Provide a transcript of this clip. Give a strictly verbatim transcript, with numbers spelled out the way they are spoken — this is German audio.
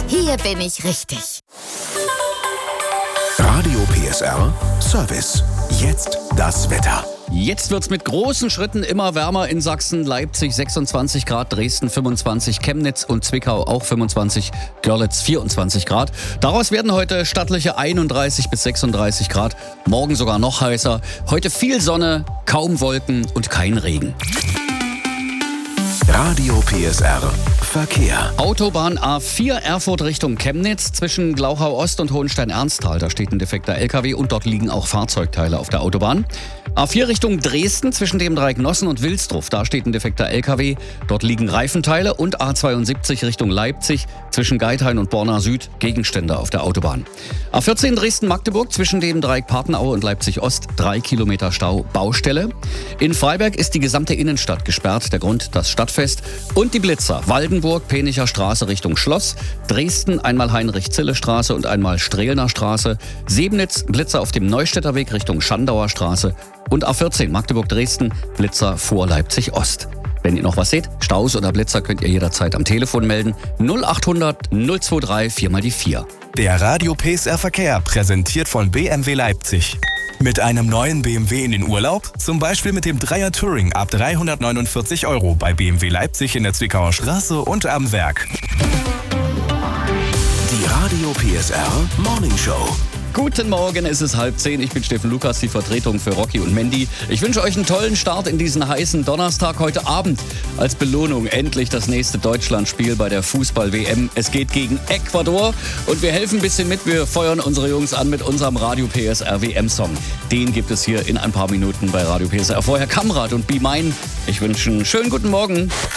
Hier bin ich richtig. Radio P S R Service. Jetzt das Wetter. Jetzt wird's mit großen Schritten immer wärmer in Sachsen. Leipzig sechsundzwanzig Grad, Dresden fünfundzwanzig, Chemnitz und Zwickau auch fünfundzwanzig, Görlitz vierundzwanzig Grad. Daraus werden heute stattliche einunddreißig bis sechsunddreißig Grad. Morgen sogar noch heißer. Heute viel Sonne, kaum Wolken und kein Regen. Radio P S R Verkehr. Autobahn A vier Erfurt Richtung Chemnitz zwischen Glauchau Ost und Hohenstein-Ernsthal. Da steht ein defekter L K W und dort liegen auch Fahrzeugteile auf der Autobahn. A vier Richtung Dresden zwischen dem Dreieck Nossen und Wilsdruff. Da steht ein defekter L K W. Dort liegen Reifenteile. Und A zweiundsiebzig Richtung Leipzig zwischen Geithain und Borna Süd. Gegenstände auf der Autobahn. A vierzehn Dresden-Magdeburg zwischen dem Dreieck Partenaue und Leipzig Ost. Drei Kilometer Stau, Baustelle. In Freiberg ist die gesamte Innenstadt gesperrt. Der Grund das Stadtfest. Und die Blitzer. Waldenburg, Penicher Straße Richtung Schloss. Dresden einmal Heinrich-Zille-Straße und einmal Strehlner Straße. Sebnitz, Blitzer auf dem Neustädter Weg Richtung Schandauer Straße. Und A vierzehn Magdeburg-Dresden, Blitzer vor Leipzig Ost. Wenn ihr noch was seht, Staus oder Blitzer, könnt ihr jederzeit am Telefon melden. null achthundert null dreiundzwanzig vier mal die vier. Der Radio P S R Verkehr präsentiert von B M W Leipzig. Mit einem neuen B M W in den Urlaub? Zum Beispiel mit dem Dreier Touring ab dreihundertneunundvierzig Euro bei B M W Leipzig in der Zwickauer Straße und am Werk. Die Radio P S R Morning Show. Guten Morgen, es ist halb zehn. Ich bin Steffen Lukas, die Vertretung für Rocky und Mandy. Ich wünsche euch einen tollen Start in diesen heißen Donnerstag. Heute Abend als Belohnung endlich das nächste Deutschlandspiel bei der Fußball-W M. Es geht gegen Ecuador und wir helfen ein bisschen mit. Wir feuern unsere Jungs an mit unserem Radio P S R W M-Song. Den gibt es hier in ein paar Minuten bei Radio P S R. Vorher Kamrat und Be Mine. Ich wünsche einen schönen guten Morgen.